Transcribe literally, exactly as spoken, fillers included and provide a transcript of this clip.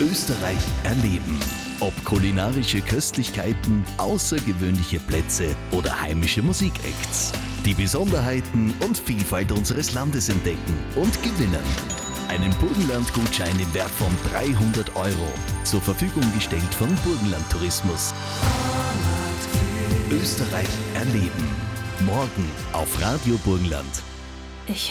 Österreich erleben. Ob kulinarische Köstlichkeiten, außergewöhnliche Plätze oder heimische Musikacts. Die Besonderheiten und Vielfalt unseres Landes entdecken und gewinnen. Einen Burgenland-Gutschein im Wert von dreihundert Euro. Zur Verfügung gestellt von Burgenland Tourismus. Österreich erleben. Morgen auf Radio Burgenland.